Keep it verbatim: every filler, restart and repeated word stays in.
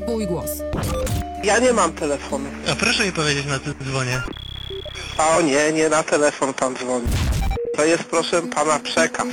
Twój głos. Ja nie mam telefonu. A proszę mi powiedzieć, na co dzwonię. A o nie, nie na telefon pan dzwoni. To jest proszę pana przekaz.